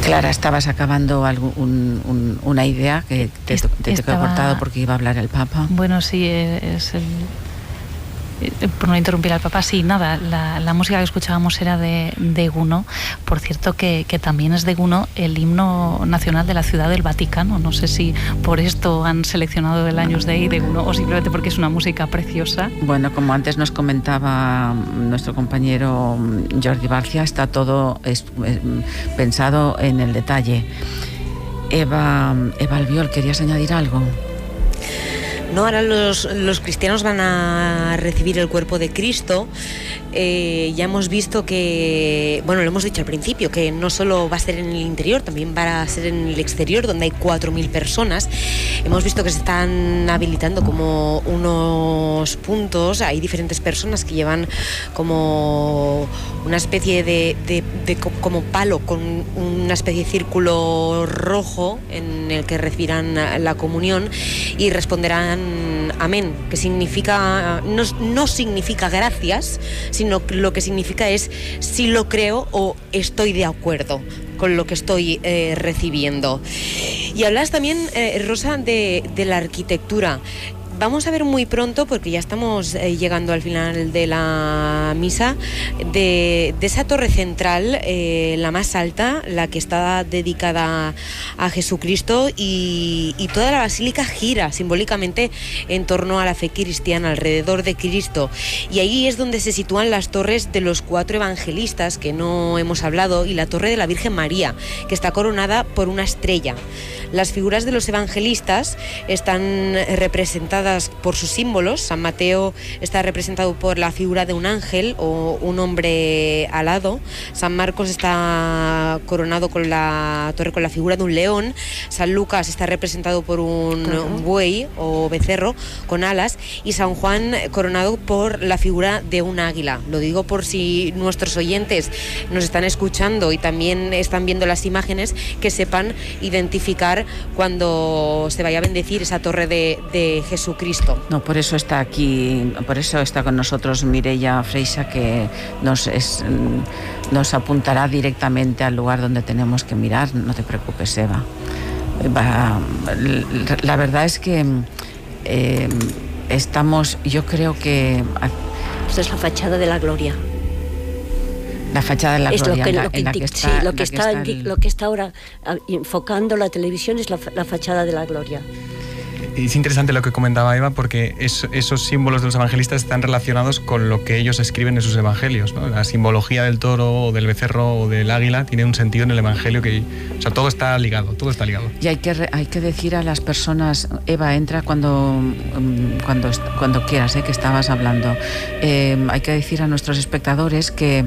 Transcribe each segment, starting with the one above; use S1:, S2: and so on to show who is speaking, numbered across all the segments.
S1: Clara, estabas acabando una idea que te he cortado porque iba a hablar el Papa.
S2: Bueno, sí, por no interrumpir al Papa, sí, nada, la música que escuchábamos era de Gounod. Por cierto que también es de Gounod el himno nacional de la Ciudad del Vaticano. No sé si por esto han seleccionado el Agnus Dei de Gounod o simplemente porque es una música preciosa.
S1: Bueno, como antes nos comentaba nuestro compañero Jordi Barcia, está todo pensado en el detalle. Eva Albiol, ¿querías añadir algo?
S3: No, ahora los cristianos van a recibir el cuerpo de Cristo. Ya hemos visto que, bueno, lo hemos dicho al principio, que no solo va a ser en el interior, también va a ser en el exterior, donde hay 4.000 personas. Hemos visto que se están habilitando como unos puntos. Hay diferentes personas que llevan como una especie de como palo con una especie de círculo rojo en el que recibirán la comunión y responderán amén, que significa no significa gracias, sino que lo que significa es si lo creo o estoy de acuerdo con lo que estoy recibiendo. Y hablas también, Rosa, de la arquitectura. Vamos a ver muy pronto, porque ya estamos llegando al final de la misa, de esa torre central, la más alta, la que está dedicada a Jesucristo, y toda la basílica gira simbólicamente en torno a la fe cristiana, alrededor de Cristo. Y ahí es donde se sitúan las torres de los 4 evangelistas, que no hemos hablado, y la torre de la Virgen María, que está coronada por una estrella. Las figuras de los evangelistas están representadas por sus símbolos. San Mateo está representado por la figura de un ángel o un hombre alado. San Marcos está coronado con la torre con la figura de un león. San Lucas está representado por un buey o becerro con alas, y San Juan coronado por la figura de un águila. Lo digo por si nuestros oyentes nos están escuchando y también están viendo las imágenes, que sepan identificar cuando se vaya a bendecir esa torre de Jesucristo.
S1: No, por eso está aquí, por eso está con nosotros Mireia Freixa, que nos apuntará directamente al lugar donde tenemos que mirar. No te preocupes, Eva. La verdad es que estamos, yo creo que...
S4: Esto es la fachada de la Gloria.
S1: La fachada de la Gloria,
S4: lo que está ahora enfocando la televisión es la fachada de la Gloria.
S5: Es interesante lo que comentaba Eva, porque esos símbolos de los evangelistas están relacionados con lo que ellos escriben en sus evangelios, ¿no? La simbología del toro o del becerro o del águila tiene un sentido en el evangelio que, o sea, todo está ligado. Y
S1: hay que decir a las personas, Eva, entra cuando quieras, que estabas hablando. Hay que decir a nuestros espectadores que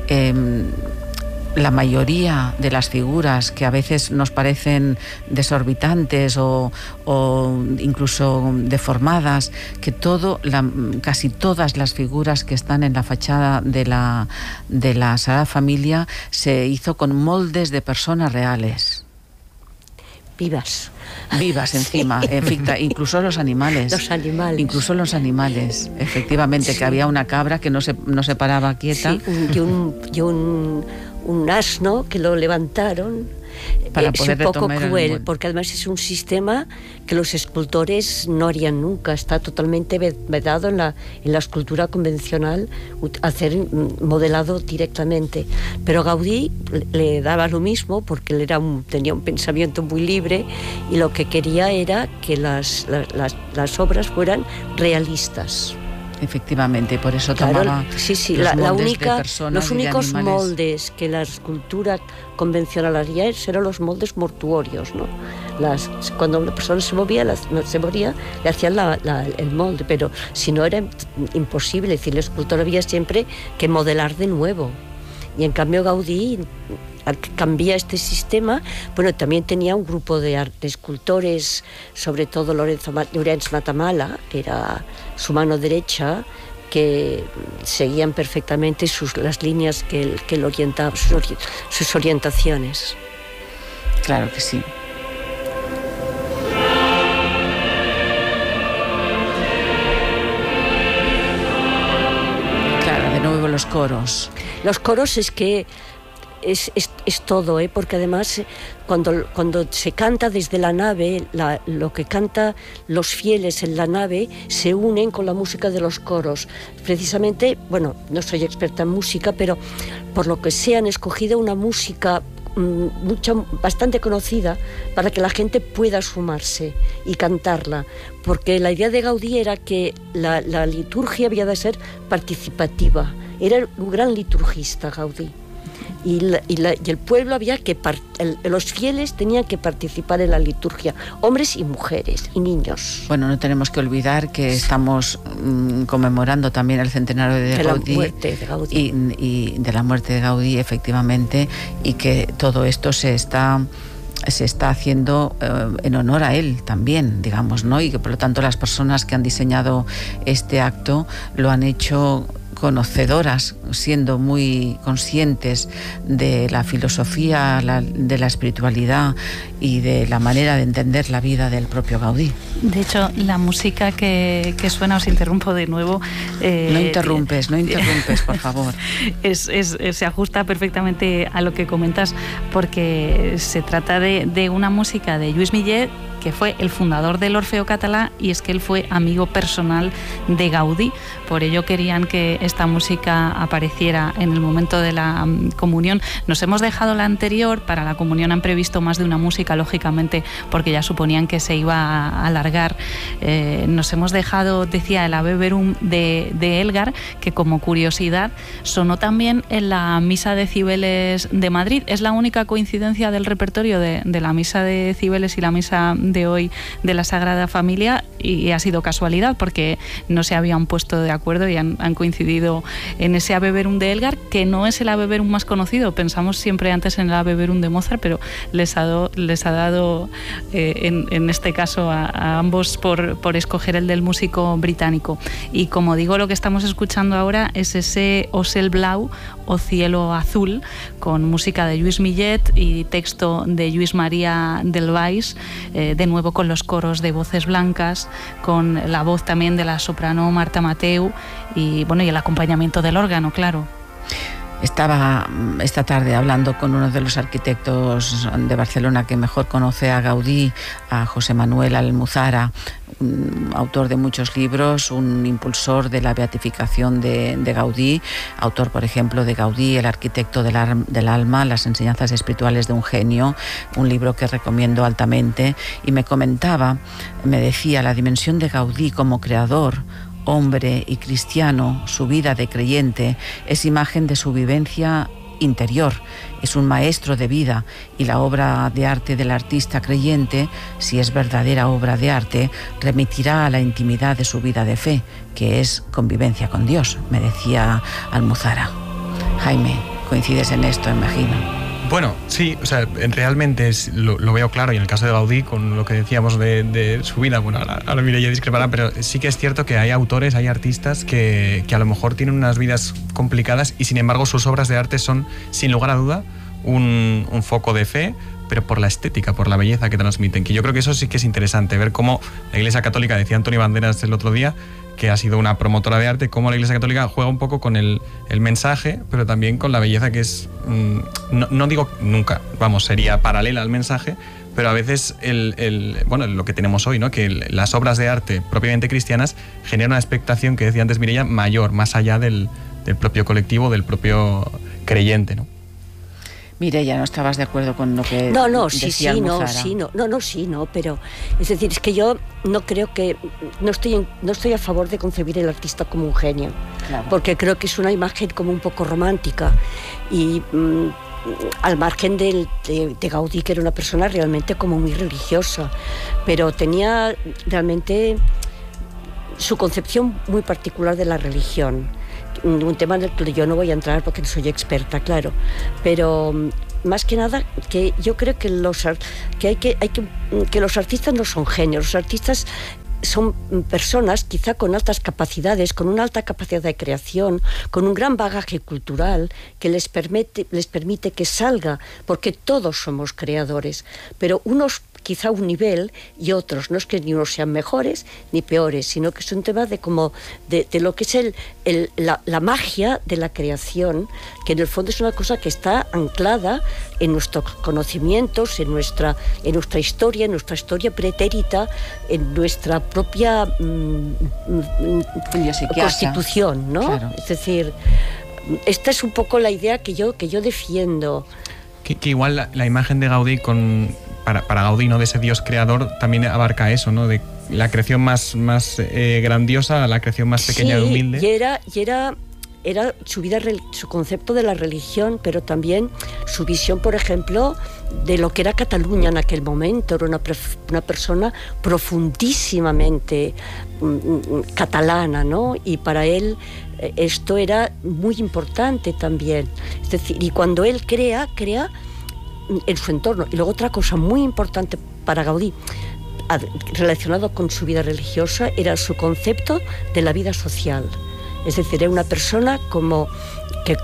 S1: la mayoría de las figuras que a veces nos parecen desorbitantes o incluso deformadas, que casi todas las figuras que están en la fachada de la Sagrada Familia se hizo con moldes de personas reales.
S4: Vivas
S1: encima, incluso los animales. Incluso los animales, efectivamente, sí. Que había una cabra que no se paraba quieta.
S4: Sí, y un asno que lo levantaron.
S1: Para
S4: es un poco cruel, porque además es un sistema que los escultores no harían nunca. Está totalmente vedado en la escultura convencional hacer modelado directamente. Pero Gaudí le daba lo mismo, porque él tenía un pensamiento muy libre, y lo que quería era que las obras fueran realistas.
S1: Efectivamente, por eso tomaba
S4: los únicos moldes que la escultura convencional haría eran los moldes mortuorios, ¿no? Cuando una persona se moría, le hacían el molde, pero si no era imposible. Es decir, el escultor había siempre que modelar de nuevo. Y en cambio Gaudí, al que cambia este sistema, bueno, también tenía un grupo de escultores, sobre todo Lorenz Matamala, que era su mano derecha, que seguían perfectamente las líneas que él orientaba, sus orientaciones.
S1: Claro que sí. Claro, de nuevo los coros.
S4: Los coros es que es todo, porque además cuando se canta desde la nave, lo que canta los fieles en la nave se unen con la música de los coros. Precisamente, bueno, no soy experta en música, pero por lo que sea han escogido una música bastante conocida para que la gente pueda sumarse y cantarla, porque la idea de Gaudí era que la liturgia había de ser participativa. Era un gran liturgista Gaudí. Y el pueblo los fieles tenían que participar en la liturgia, hombres y mujeres y niños.
S1: Bueno, no tenemos que olvidar que estamos conmemorando también el centenario de Gaudí,
S4: la muerte de Gaudí.
S1: Y de la muerte de Gaudí, efectivamente, y que todo esto se está haciendo en honor a él también, digamos, ¿no? Y que por lo tanto las personas que han diseñado este acto lo han hecho conocedoras, siendo muy conscientes de la filosofía, de la espiritualidad y de la manera de entender la vida del propio Gaudí.
S2: De hecho, la música que suena, os interrumpo de nuevo.
S1: No interrumpes, por favor.
S2: Se ajusta perfectamente a lo que comentas, porque se trata de una música de Lluís Millet, que fue el fundador del Orfeo Catalá, y es que él fue amigo personal de Gaudí. Por ello querían que esta música apareciera en el momento de la comunión. Nos hemos dejado la anterior, para la comunión han previsto más de una música, lógicamente, porque ya suponían que se iba a alargar. Nos hemos dejado, decía, el Ave Verum de Elgar, que como curiosidad sonó también en la Misa de Cibeles de Madrid. Es la única coincidencia del repertorio de la Misa de Cibeles y la Misa de hoy de la Sagrada Familia, y ha sido casualidad porque no se habían puesto de acuerdo y han coincidido en ese Ave Verum de Elgar, que no es el Ave Verum más conocido. Pensamos siempre antes en el Ave Verum de Mozart, pero les ha dado en este caso a ambos por escoger el del músico británico. Y como digo, lo que estamos escuchando ahora es ese O Cel Blau, o Cielo Azul, con música de Lluís Millet y texto de Lluís María del Valls, de nuevo con los coros de voces blancas, con la voz también de la soprano Marta Mateu y el acompañamiento del órgano, claro.
S1: Estaba esta tarde hablando con uno de los arquitectos de Barcelona que mejor conoce a Gaudí, a José Manuel Almuzara, un autor de muchos libros, un impulsor de la beatificación de Gaudí, autor, por ejemplo, de Gaudí, el arquitecto del alma, las enseñanzas espirituales de un genio, un libro que recomiendo altamente, y me decía, la dimensión de Gaudí como creador, hombre y cristiano, su vida de creyente, es imagen de su vivencia interior, es un maestro de vida, y la obra de arte del artista creyente, si es verdadera obra de arte, remitirá a la intimidad de su vida de fe, que es convivencia con Dios, me decía Almuzara. Jaime, coincides en esto, imagino.
S5: Bueno, sí, o sea, realmente lo veo claro, y en el caso de Gaudí, con lo que decíamos de su vida, bueno, ahora Mireia discrepará, pero sí que es cierto que hay autores, hay artistas que a lo mejor tienen unas vidas complicadas y sin embargo sus obras de arte son, sin lugar a duda, un foco de fe, pero por la estética, por la belleza que transmiten, que yo creo que eso sí que es interesante, ver cómo la Iglesia Católica, decía Antonio Banderas el otro día, que ha sido una promotora de arte, cómo la Iglesia Católica juega un poco con el mensaje, pero también con la belleza que es, no digo nunca, sería paralela al mensaje, pero a veces lo que tenemos hoy, ¿no? Que las obras de arte propiamente cristianas generan una expectación, que decía antes Mireia, mayor, más allá del propio colectivo, del propio creyente, ¿no?
S1: Mireia, ¿no estabas de acuerdo con lo que decía Almuzara?
S4: Pero es decir, es que yo no creo que no estoy a favor de concebir el artista como un genio, claro, porque creo que es una imagen como un poco romántica y al margen de Gaudí, que era una persona realmente como muy religiosa, pero tenía realmente su concepción muy particular de la religión. Un tema en el que yo no voy a entrar porque no soy experta, claro, pero más que nada que yo creo que los artistas no son genios, los artistas son personas quizá con altas capacidades, con una alta capacidad de creación, con un gran bagaje cultural que les permite que salga, porque todos somos creadores, pero unos quizá un nivel y otros. No es que ni unos sean mejores ni peores, sino que es un tema de lo que es la magia de la creación, que en el fondo es una cosa que está anclada en nuestros conocimientos, en nuestra historia, pretérita, en nuestra propia constitución, ¿no? Claro. Es decir, esta es un poco la idea que yo defiendo.
S5: Que igual la imagen de Gaudí para Gaudí, ¿no?, de ese Dios creador, también abarca eso, ¿no?, de la creación más grandiosa a la creación más pequeña, y humilde.
S4: Y era su vida, su concepto de la religión, pero también su visión, por ejemplo, de lo que era Cataluña en aquel momento. Era una persona profundísimamente catalana, ¿no? Y para él esto era muy importante también. Es decir, y cuando él crea en su entorno. Y luego otra cosa muy importante para Gaudí, relacionado con su vida religiosa, era su concepto de la vida social. Es decir, era una persona como que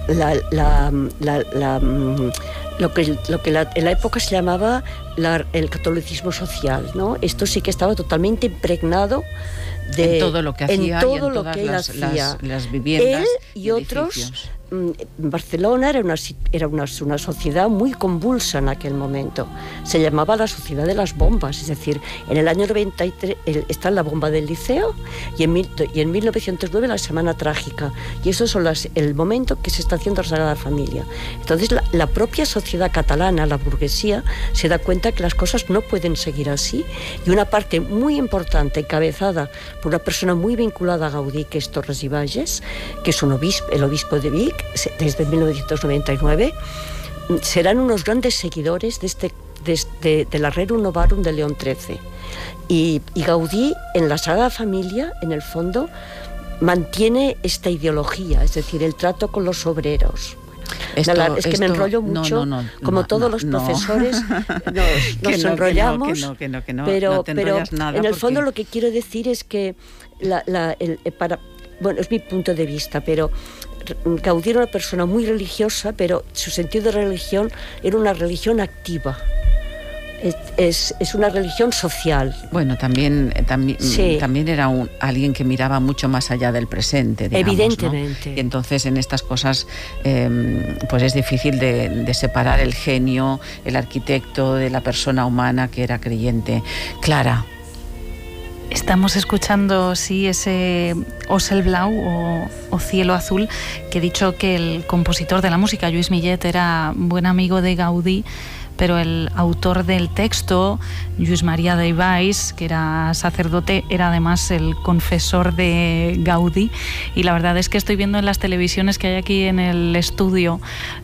S4: lo que en la época se llamaba el catolicismo social, ¿no? Esto sí que estaba totalmente impregnado
S1: en todo lo que hacía,
S4: en todo
S1: y en
S4: lo
S1: todas
S4: que él hacía.
S1: las viviendas
S4: él y otros. Barcelona era una sociedad muy convulsa en aquel momento. Se llamaba la sociedad de las bombas. Es decir, en el año 93 está la bomba del Liceo y en 1909 la Semana Trágica. Y eso es el momento que se está haciendo la Sagrada Familia. Entonces la propia sociedad catalana, la burguesía, se da cuenta que las cosas no pueden seguir así. Y una parte muy importante, encabezada por una persona muy vinculada a Gaudí, que es Torres i Bages, que es el obispo de Vic, desde 1999, serán unos grandes seguidores de la Rerum Novarum de León XIII. Y Gaudí, en la Sagrada Familia, en el fondo, mantiene esta ideología, es decir, el trato con los obreros. Que me enrollo mucho, todos los profesores nos enrollamos, pero en el fondo lo que quiero decir es que es mi punto de vista, pero Gaudí era una persona muy religiosa, pero su sentido de religión era una religión activa. Es una religión social.
S1: Bueno, también era alguien que miraba mucho más allá del presente, digamos,
S4: evidentemente, ¿no?
S1: Y entonces en estas cosas pues es difícil de separar el genio, el arquitecto, de la persona humana que era creyente. Clara.
S2: Estamos escuchando, sí, ese Oselblau o Cielo Azul, que he dicho que el compositor de la música, Lluís Millet, era buen amigo de Gaudí, pero el autor del texto, Lluís Maria de Ibáix, que era sacerdote, era además el confesor de Gaudí. Y la verdad es que estoy viendo en las televisiones que hay aquí en el estudio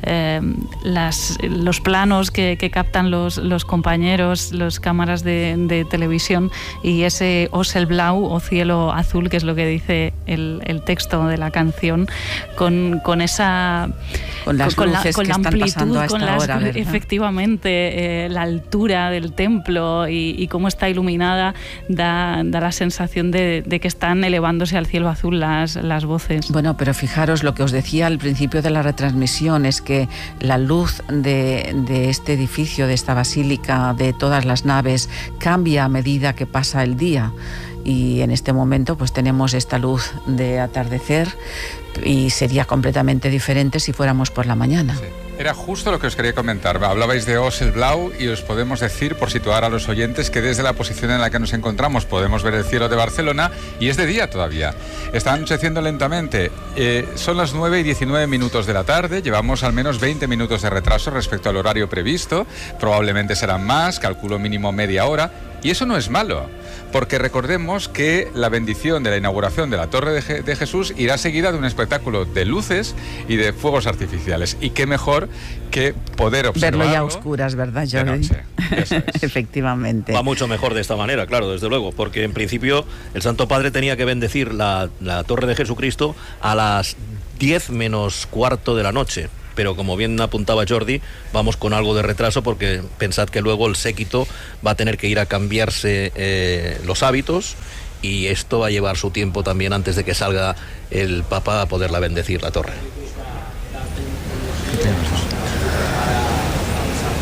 S2: los planos que captan los compañeros, las cámaras de televisión, y ese Oselblau o Cielo Azul, que es lo que dice el texto de la canción, con esa...
S1: Con las luces
S2: con
S1: que
S2: la
S1: están
S2: amplitud,
S1: pasando a esta hora, ¿verdad?
S2: Efectivamente, la altura del templo y cómo está iluminada da la sensación de que están elevándose al cielo azul las voces.
S1: Bueno, pero fijaros lo que os decía al principio de la retransmisión, es que la luz de este edificio, de esta basílica, de todas las naves, cambia a medida que pasa el día. Y en este momento pues tenemos esta luz de atardecer y sería completamente diferente si fuéramos por la mañana.
S6: Sí. Era justo lo que os quería comentar. Hablabais de Oselblau y os podemos decir, por situar a los oyentes, que desde la posición en la que nos encontramos podemos ver el cielo de Barcelona y es de día todavía. Está anocheciendo lentamente. Son las 9:19 de la tarde. Llevamos al menos 20 minutos de retraso respecto al horario previsto. Probablemente serán más, calculo mínimo media hora. Y eso no es malo, porque recordemos que la bendición de la inauguración de la Torre de Jesús irá seguida de un espectáculo de luces y de fuegos artificiales. Y qué mejor que poder observarlo.
S1: Verlo ya a oscuras, ¿verdad, Jordi?
S6: Eso es.
S1: Efectivamente.
S7: Va mucho mejor de esta manera, claro, desde luego, porque en principio el Santo Padre tenía que bendecir la Torre de Jesucristo a las 10 menos cuarto de la noche. Pero como bien apuntaba Jordi, vamos con algo de retraso porque pensad que luego el séquito va a tener que ir a cambiarse los hábitos y esto va a llevar su tiempo también antes de que salga el Papa a poderla bendecir la torre.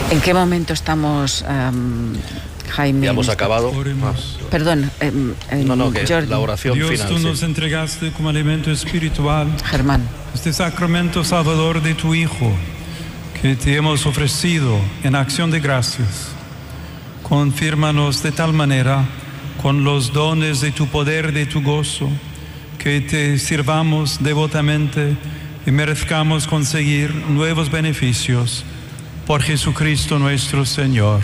S1: ¿En qué momento estamos, Jaime?
S7: Ya hemos acabado.
S1: Perdón,
S7: no, que
S1: Jordi.
S7: la oración
S8: Dios,
S7: final.
S8: tú nos entregaste como alimento espiritual
S1: Germán.
S8: este sacramento salvador de tu Hijo, que te hemos ofrecido en acción de gracias. Confírmanos de tal manera con los dones de tu poder, de tu gozo, que te sirvamos devotamente y merezcamos conseguir nuevos beneficios por Jesucristo nuestro Señor.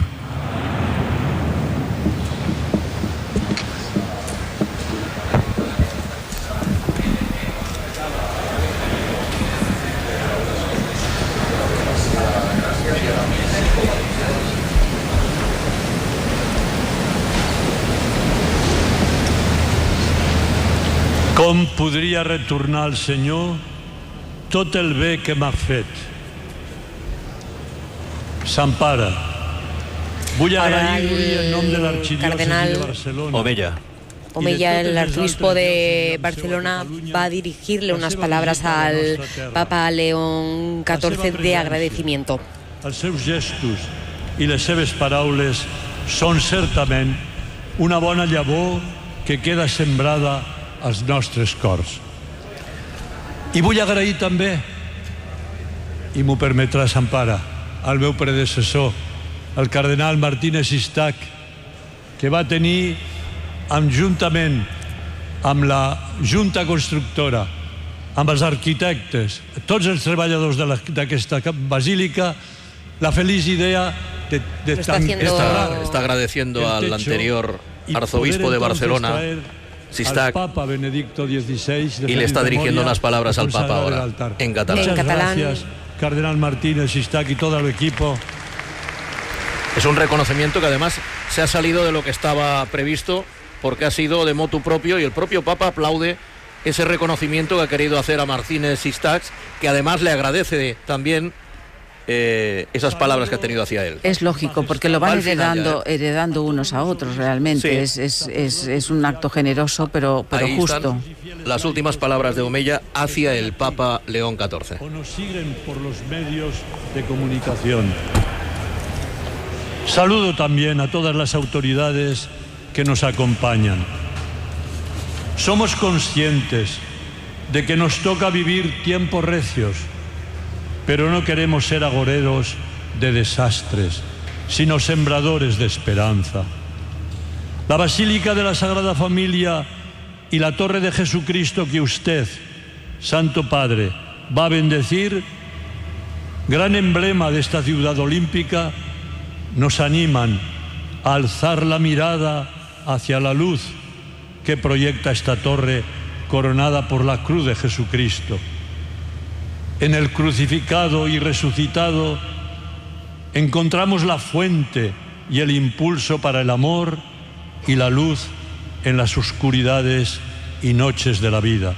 S9: Com podria retornar al Senyor tot el bé que m'ha fet. Sant Pare, vull agrair-li en nom de l'arxidiòcesi de Barcelona.
S3: Omeya, el arzobispo de Barcelona, va a dirigirle unas palabras al Papa León XIV de agradecimiento.
S9: Els seus gestos i les seves paraules són certament una bona llavor que queda sembrada als nostres cors. I vull agrair també, i m'ho permetrà Sant Pare, al meu predecessor, el cardenal Martínez Sistac, que va tenir, juntament amb la Junta Constructora, amb els arquitectes, tots els treballadors d'aquesta basílica, la feliç idea de
S7: está agradeciendo al anterior arzobispo de Barcelona, Sistac,
S9: Papa Benedicto XVI,
S7: y le está dirigiendo unas palabras al Papa ahora, en catalán.
S9: Muchas gracias, Cardenal Martínez, Sistac y todo el equipo.
S7: Es un reconocimiento que además se ha salido de lo que estaba previsto, porque ha sido de motu propio, y el propio Papa aplaude ese reconocimiento que ha querido hacer a Martínez Sistac, que además le agradece también esas palabras que ha tenido hacia él.
S1: Es lógico, porque lo van heredando unos a otros realmente. Sí. Es un acto generoso, pero
S7: ahí
S1: justo.
S7: Están las últimas palabras de Omeya hacia el Papa León XIV.
S9: O nos siguen por los medios de comunicación. Saludo también a todas las autoridades que nos acompañan. Somos conscientes de que nos toca vivir tiempos recios, pero no queremos ser agoreros de desastres, sino sembradores de esperanza. La Basílica de la Sagrada Familia y la Torre de Jesucristo que usted, Santo Padre, va a bendecir, gran emblema de esta ciudad olímpica, nos animan a alzar la mirada hacia la luz que proyecta esta torre coronada por la cruz de Jesucristo. En el crucificado y resucitado encontramos la fuente y el impulso para el amor y la luz en las oscuridades y noches de la vida.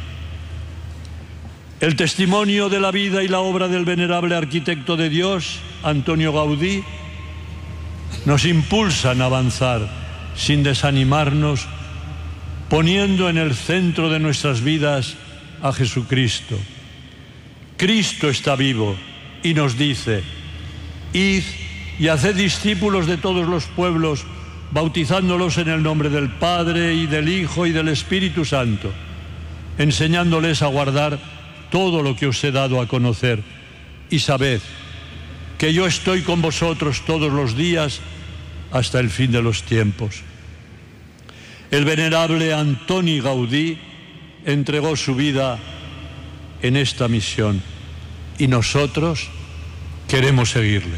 S9: El testimonio de la vida y la obra del venerable arquitecto de Dios, Antonio Gaudí, nos impulsan a avanzar sin desanimarnos, poniendo en el centro de nuestras vidas a Jesucristo. Cristo está vivo y nos dice: id y haced discípulos de todos los pueblos, bautizándolos en el nombre del Padre y del Hijo y del Espíritu Santo, enseñándoles a guardar todo lo que os he dado a conocer. Y sabed que yo estoy con vosotros todos los días hasta el fin de los tiempos. El venerable Antoni Gaudí entregó su vida en esta misión y nosotros queremos seguirle.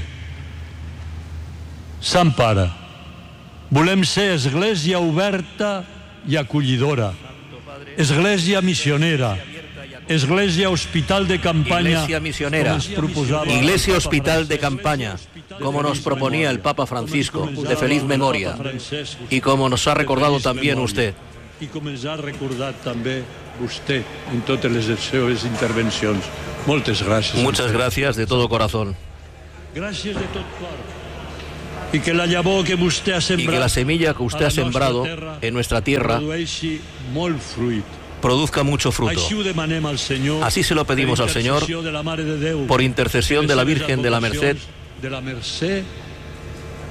S9: Sant Pare, volem ser església oberta i acollidora, església missionera, església hospital de campaña,
S7: iglesia misionera, iglesia hospital de campaña, como nos proponía el Papa Francisco, de feliz memoria, y como nos ha recordado también usted.
S9: I com ens ha recordat també vostè en totes les seves intervencions. Moltes gràcies.
S7: Muchas gracias de todo corazón.
S9: Gràcies de tot cor. Y que la llavor que vostè ha sembrat,
S7: y que la semilla que usted ha sembrado en nuestra tierra produzca mucho fruto. Así se lo pedimos al Señor, por intercesión de la Virgen de la Merced,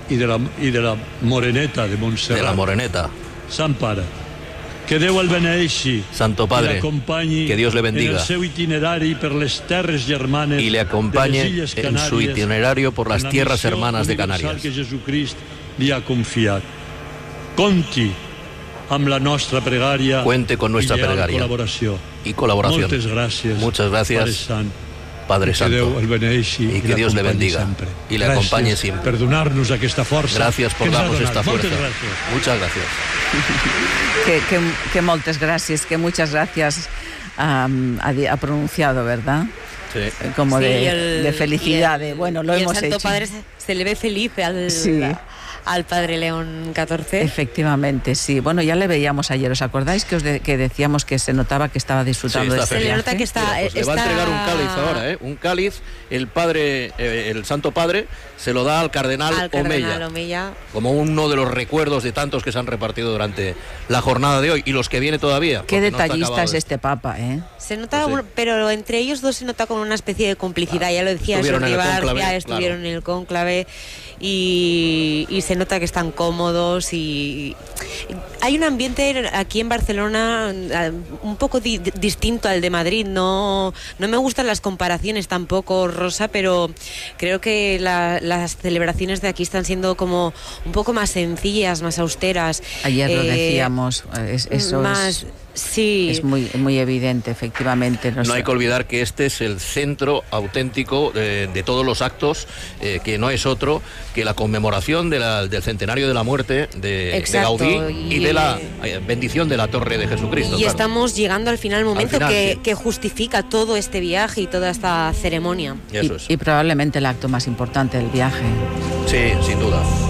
S9: y de la Moreneta de Montserrat.
S7: De la Moreneta.
S9: Sant Pare, que Déu el beneixi.
S7: Santo Padre, que Dios le bendiga.
S9: En el seu itinerari per les terres germanes
S7: y le acompañe en su itinerario por las tierras hermanas de Canarias.
S9: Que Jesucrist li ha confiat. Conti amb la nostra pregària.
S7: Cuente con nuestra plegaria y colaboración. Muchas gracias, Padre Santo, y que Dios le bendiga y le acompañe siempre.
S9: Perdonarnos aquesta força.
S7: Gracias por darnos esta fuerza. Muchas gracias.
S1: Que moltes gràcies, que muchas gracias ha pronunciado, ¿verdad?
S7: Sí.
S1: Como de felicidad, bueno, lo hemos hecho.
S3: El Santo Padre se le ve feliz al Padre León XIV.
S1: Efectivamente, sí. Bueno, ya le veíamos ayer. ¿Os acordáis que decíamos que se notaba que estaba disfrutando de este viaje?
S3: Se le nota que está...
S7: Mira, pues le va a entregar un cáliz ahora, Un cáliz, el Santo Padre se lo da al cardenal Omeya, como uno de los recuerdos de tantos que se han repartido durante la jornada de hoy y los que viene todavía.
S1: Qué detallista es este Papa,
S3: Se nota, pero entre ellos dos se nota como una especie de complicidad. Ya lo decía Jordi Barcia, estuvieron en el cónclave y se nota que están cómodos y hay un ambiente aquí en Barcelona un poco distinto al de Madrid. No me gustan las comparaciones tampoco, Rosa, pero creo que las celebraciones de aquí están siendo como un poco más sencillas, más austeras.
S1: Ayer lo decíamos, eso
S3: más... Sí.
S1: Es muy evidente, efectivamente.
S7: No hay que olvidar que este es el centro auténtico de todos los actos, que no es otro que la conmemoración del centenario de la muerte de Gaudí y de la bendición de la Torre de Jesucristo.
S3: Y estamos llegando al final, momento que justifica todo este viaje y toda esta ceremonia.
S1: Y probablemente el acto más importante del viaje.
S7: Sí, sin duda.